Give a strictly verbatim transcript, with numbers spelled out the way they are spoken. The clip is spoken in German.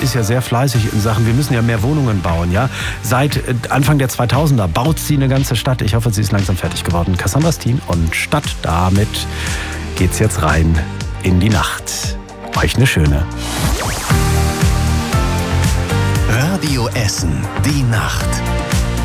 ist ja sehr fleißig in Sachen, wir müssen ja mehr Wohnungen bauen, ja. Seit Anfang der zweitausender baut sie eine ganze Stadt. Ich hoffe, sie ist langsam fertig geworden. Cassandra Steen und Stadt. Damit geht's jetzt rein in die Nacht. Euch eine schöne. Radio Essen, die Nacht.